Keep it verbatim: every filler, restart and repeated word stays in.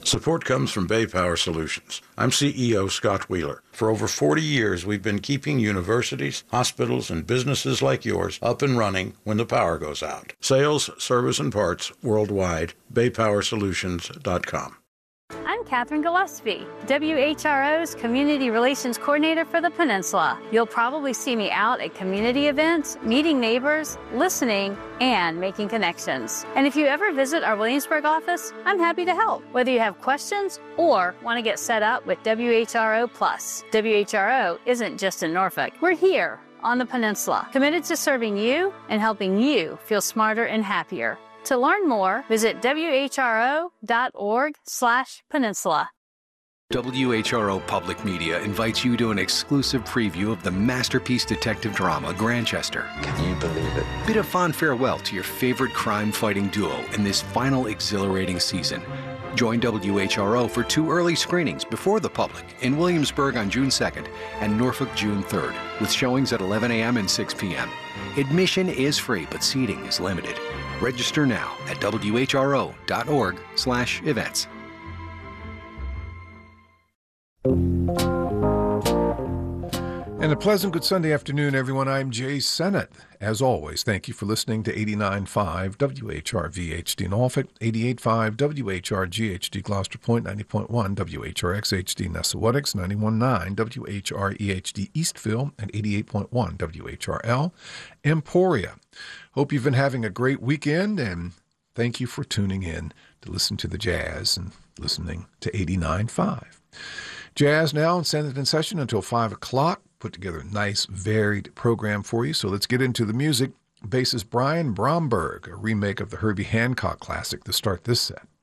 Support comes from Bay Power Solutions. I'm C E O Scott Wheeler. For over forty years, we've been keeping universities, hospitals, and businesses like yours up and running when the power goes out. Sales, service, and parts worldwide. bay power solutions dot com. I'm Catherine Gillespie, W H R O's Community Relations Coordinator for the Peninsula. You'll probably see me out at community events, meeting neighbors, listening, and making connections. And if you ever visit our Williamsburg office, I'm happy to help, whether you have questions or want to get set up with W H R O Plus. W H R O isn't just in Norfolk. We're here on the Peninsula, committed to serving you and helping you feel smarter and happier. To learn more, visit W H R O dot org slash peninsula. W H R O Public Media invites you to an exclusive preview of the masterpiece detective drama Grantchester. Can you believe it? Bid a fond farewell to your favorite crime-fighting duo in this final exhilarating season. Join W H R O for two early screenings before the public in Williamsburg on June second and Norfolk June third, with showings at eleven a.m. and six p.m. Admission is free, but seating is limited. Register now at W H R O dot org slash events. And a pleasant good Sunday afternoon, everyone. I'm Jay Sennett. As always, thank you for listening to eighty-nine point five W H R V H D Norfolk, eighty-eight point five W H R G H D Gloucester Point, ninety point one W H R X H D Nessawadox, ninety-one point nine W H R E H D Eastville, and eighty-eight point one W H R L Emporia. Hope you've been having a great weekend, and thank you for tuning in to listen to the jazz and listening to eighty-nine point five. Jazz now and Senate in session until five o'clock. Put together a nice, varied program for you, so let's get into the music. Bassist Brian Bromberg, a remake of the Herbie Hancock classic to start this set.